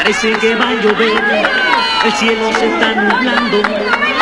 Parece que va a llover, el cielo se está nublando.